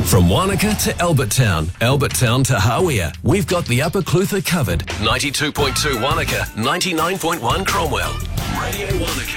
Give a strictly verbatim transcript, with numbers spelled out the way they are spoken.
From Wanaka to Albert Town, Albert Town to Hawea, we've got the Upper Clutha covered. ninety-two point two Wanaka, ninety-nine point one Cromwell. Radio Wanaka.